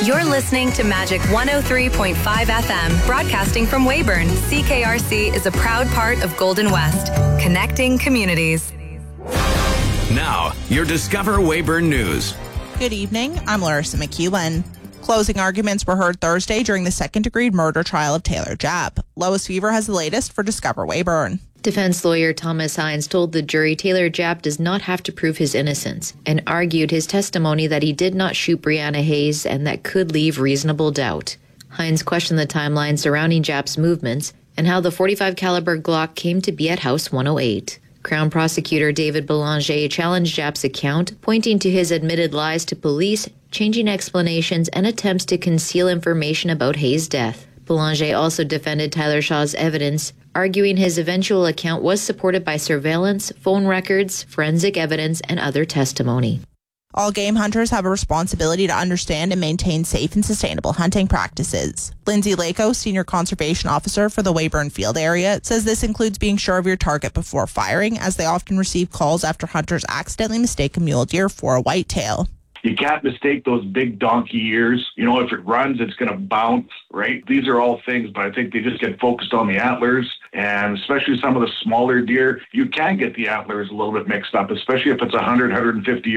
You're listening to Magic 103.5 FM, broadcasting from Weyburn. CKRC is a proud part of Golden West, connecting communities. Now, your Discover Weyburn News. Good evening, I'm Larissa McEwen. Closing arguments were heard Thursday during the second-degree murder trial of Taylor Japp. Lois Fever has the latest for Discover Weyburn. Defense lawyer Thomas Hines told the jury Taylor Japp does not have to prove his innocence and argued his testimony that he did not shoot Brianna Hayes and that could leave reasonable doubt. Hines questioned the timeline surrounding Japp's movements and how the .45 caliber Glock came to be at House 108. Crown prosecutor David Belanger challenged Japp's account, pointing to his admitted lies to police, changing explanations, and attempts to conceal information about Hayes' death. Belanger also defended Tyler Shaw's evidence, arguing his eventual account was supported by surveillance, phone records, forensic evidence, and other testimony. All game hunters have a responsibility to understand and maintain safe and sustainable hunting practices. Lindsay Lako, Senior Conservation Officer for the Weyburn Field area, says this includes being sure of your target before firing, as they often receive calls after hunters accidentally mistake a mule deer for a whitetail. You can't mistake those big donkey ears. You know, if it runs, it's going to bounce, right? These are all things, but I think they just get focused on the antlers, and especially some of the smaller deer, you can get the antlers a little bit mixed up, especially if it's 100, 150